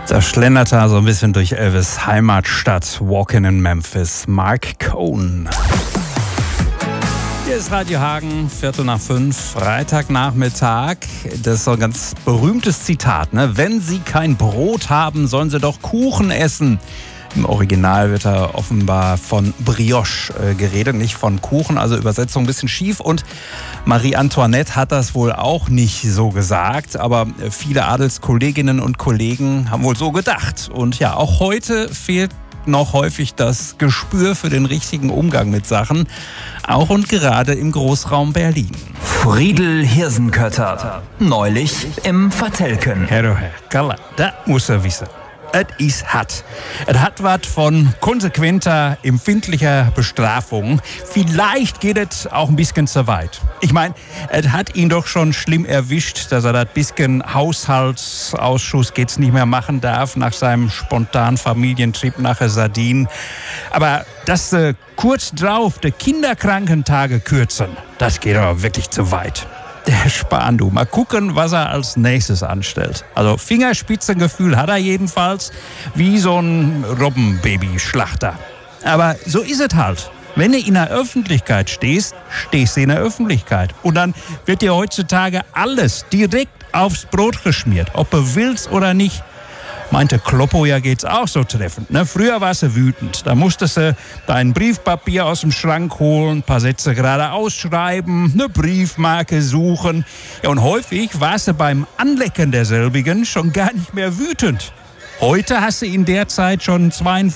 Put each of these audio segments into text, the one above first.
Da schlendert er so ein bisschen durch Elvis' Heimatstadt, Walking in Memphis, Mark Cohn. Hier ist Radio Hagen, 4:45, Freitagnachmittag. Das ist so ein ganz berühmtes Zitat, ne? Wenn Sie kein Brot haben, sollen Sie doch Kuchen essen. Im Original wird da offenbar von Brioche geredet, nicht von Kuchen, also Übersetzung ein bisschen schief. Und Marie Antoinette hat das wohl auch nicht so gesagt, aber viele Adelskolleginnen und Kollegen haben wohl so gedacht. Und ja, auch heute fehlt noch häufig das Gespür für den richtigen Umgang mit Sachen, auch und gerade im Großraum Berlin. Friedel Hirsenkötter, neulich im Vertelken. Herr, Kalla, da muss er wissen. Es ist hart. Es hat was von konsequenter, empfindlicher Bestrafung. Vielleicht geht es auch ein bisschen zu weit. Ich meine, es hat ihn doch schon schlimm erwischt, dass er das bisschen Haushaltsausschuss geht's nicht mehr machen darf nach seinem spontanen Familientrip nach Sardinien. Aber dass kurz drauf die Kinderkrankentage kürzen, das geht aber wirklich zu weit. Der Spahn, du. Mal gucken, was er als nächstes anstellt. Also Fingerspitzengefühl hat er jedenfalls, wie so ein Robbenbaby-Schlachter. Aber so ist es halt. Wenn du in der Öffentlichkeit stehst, stehst du in der Öffentlichkeit. Und dann wird dir heutzutage alles direkt aufs Brot geschmiert, ob du willst oder nicht. Meinte Kloppo, ja geht's auch so treffend. Ne? Früher warst du wütend. Da musstest du dein Briefpapier aus dem Schrank holen, ein paar Sätze gerade ausschreiben, eine Briefmarke suchen. Ja, und häufig warst du beim Anlecken derselbigen schon gar nicht mehr wütend. Heute hast du in der Zeit schon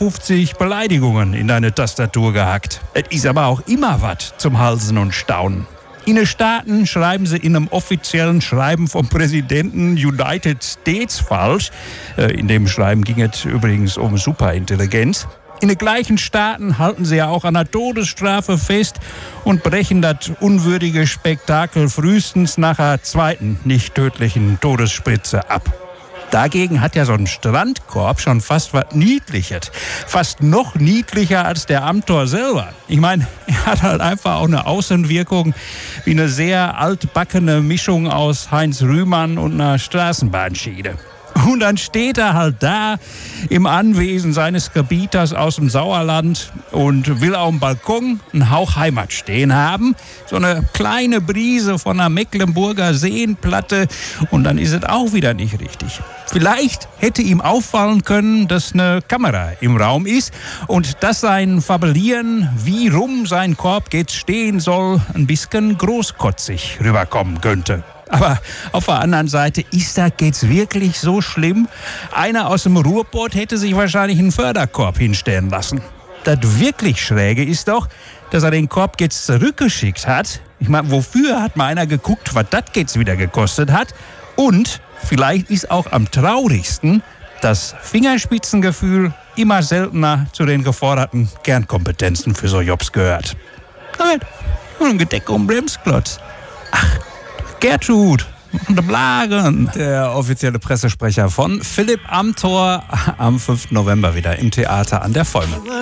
52 Beleidigungen in deine Tastatur gehackt. Es ist aber auch immer was zum Halsen und Staunen. In den Staaten schreiben sie in einem offiziellen Schreiben vom Präsidenten United States falsch. In dem Schreiben ging es übrigens um Superintelligenz. In den gleichen Staaten halten sie ja auch an der Todesstrafe fest und brechen das unwürdige Spektakel frühestens nach der zweiten nicht tödlichen Todesspritze ab. Dagegen hat ja so ein Strandkorb schon fast was Niedliches. Fast noch niedlicher als der Amtor selber. Ich meine, er hat halt einfach auch eine Außenwirkung wie eine sehr altbackene Mischung aus Heinz Rühmann und einer Straßenbahnschiene. Und dann steht er halt da im Anwesen seines Gebieters aus dem Sauerland und will auf dem Balkon einen Hauch Heimat stehen haben. So eine kleine Brise von einer Mecklenburger Seenplatte und dann ist es auch wieder nicht richtig. Vielleicht hätte ihm auffallen können, dass eine Kamera im Raum ist und dass sein Fabelieren, wie rum sein Korb jetzt stehen soll, ein bisschen großkotzig rüberkommen könnte. Aber auf der anderen Seite, ist das jetzt wirklich so schlimm? Einer aus dem Ruhrpott hätte sich wahrscheinlich einen Förderkorb hinstellen lassen. Das wirklich Schräge ist doch, dass er den Korb jetzt zurückgeschickt hat. Ich meine, wofür hat mal einer geguckt, was das jetzt wieder gekostet hat? Und vielleicht ist auch am traurigsten, dass Fingerspitzengefühl immer seltener zu den geforderten Kernkompetenzen für so Jobs gehört. Ein Gedeck um Bremsklotz. Ach, Gertrud und der Blagen. Der offizielle Pressesprecher von Philipp Amthor am 5. November wieder im Theater an der Vollmond.